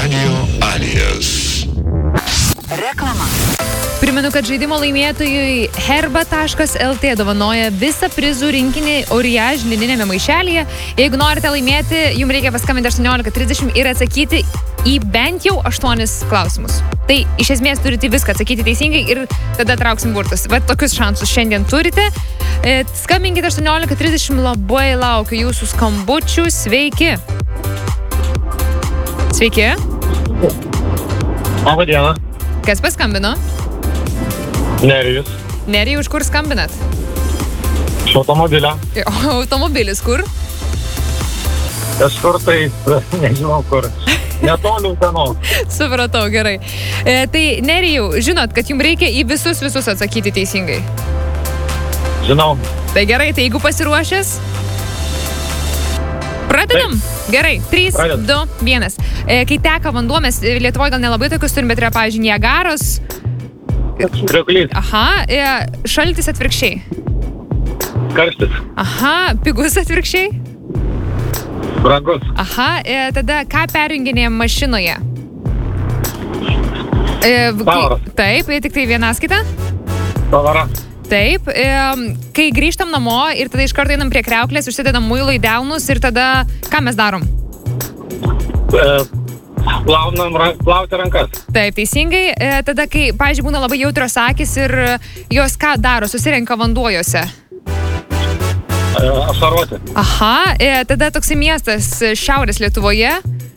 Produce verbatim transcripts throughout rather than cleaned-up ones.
Radio Alijas. Reklama. Primenu, kad žaidimo laimėtojui herba taškas el tė dovanoja visą prizų rinkinį Oriage lininėme maišelyje. Jeigu norite laimėti, jums reikia paskambinti aštuoniolika trisdešimt ir atsakyti į bent jau aštuonis klausimus. Tai iš esmės turite viską atsakyti teisingai ir tada trauksim burtus. Va tokius šansus šiandien turite. Skambinkite aštuoniolika trisdešimt, labai laukiu jūsų skambučių. Sveiki. Sveiki. Labą dieną. Kas paskambino? Nerijus. Nerijus, iš kur skambinat? Iš automobilio. O automobilis kur? Kažkur tai, nežinau kur. Netoli Utenos. Supratau, gerai. E, tai Nerijau, žinot, kad jums reikia į visus visus atsakyti teisingai. Žinau. Tai gerai, tai jeigu pasiruošęs? Pradedam? Taip. Gerai, trys, du, vienas. E, kai teka vanduo, mes Lietuvoje gal nelabai tokius turim, bet yra, pavyzdžiui, Niagaros. Krioklys. Aha, e, šaltis atvirkščiai. Karštis. Aha, pigus atvirkščiai. Brangus. Aha, e, tada ką perjunginėjom mašinoje? E, Pavaras. Taip, tik tai vienas kita? Pavara. Taip, e, kai grįžtam namo ir tada iš karto einam prie kriauklės, užsidedam muilo į delnus ir tada ką mes darom? E, plaunam, plauti rankas. Taip, teisingai. E, tada, kai, pavyzdžiui, būna labai jautrios akys ir jos ką daro, susirenka vanduojose? E, ašaruoti. Aha, e, tada toksai miestas šiaurės Lietuvoje.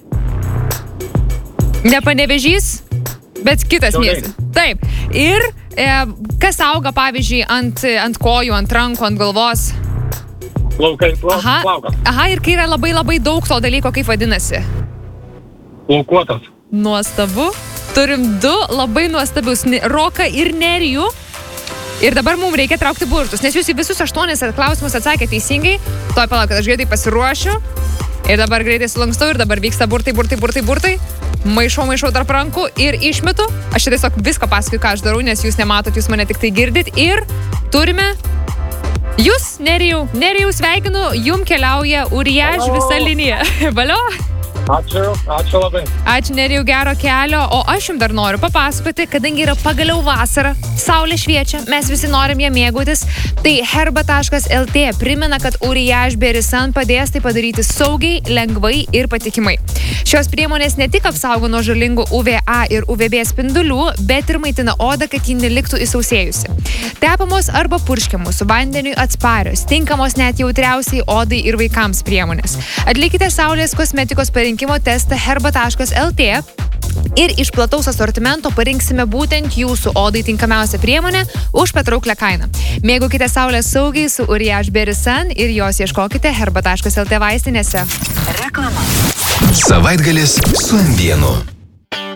Ne Panevėžys, bet kitas Šiauliai. miestas. Taip. Ir e, kas auga, pavyzdžiui, ant, ant kojų, ant rankų, ant galvos? Plaukai, plau, Aha, plaukas. aha, ir kai yra labai labai daug to dalyko, kaip vadinasi? Plaukuotas. Nuostabu. Turim du labai nuostabius, Roką ir Nerijų. Ir dabar mums reikia traukti burtus, nes jūs į visus aštuonis klausimus atsakėte teisingai. Toj palauk, kad aš greitai pasiruošiu. Ir dabar greitai sulankstau ir dabar vyksta burtai, burtai, burtai, burtai. Maišau, maišau tarp rankų ir išmetu. Aš tiesiog viską pasakoju, ką aš darau, nes jūs nematot, jūs mane tik tai girdit. Ir turime jūs, Nerijau. Nerijau, sveikinu, jum keliauja Oriage visa linija. Valio? Ačiū, ačiū labai. Ačiū, Nerijau, gero kelio. O aš jums dar noriu papasakoti, kadangi yra pagaliau vasara, saulė šviečia, mes visi norim ją mėgautis. Tai herba taškas el tė primena, kad Oriage Berisan padės tai padaryti saugiai, lengvai ir patikimai. Šios priemonės ne tik apsaugo nuo žalingų u vė a ir u vė bė spindulių, bet ir maitina odą, kad ji neliktų įsausėjusi. Tepamos arba purškiamos, vandeniui atsparios, tinkamos net jautriausiai odai ir vaikams priemonės. Atlikite saulės kosmetikos parinkimo testą herba taškas el tė ir iš plataus asortimento parinksime būtent jūsų odai tinkamiausią priemonę už patrauklę kainą. Mėgaukite saulę saugiai su Oriage Berisan ir jos ieškokite herba taškas el tė vaistinėse. Reklama. Savaitgalis su em vienu.